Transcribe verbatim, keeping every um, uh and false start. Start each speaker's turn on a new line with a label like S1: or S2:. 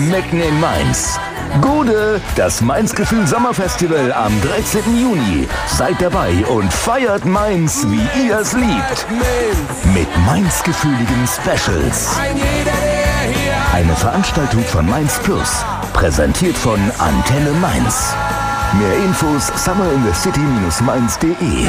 S1: Mecken in Mainz. Gude, das Mainz-Gefühl Sommerfestival am dreizehnten Juni. Seid dabei und feiert Mainz, wie ihr es liebt. Mit Mainz-gefühligen Specials. Eine Veranstaltung von Mainz Plus, präsentiert von Antenne Mainz. Mehr Infos summer in the city Mainz punkt de.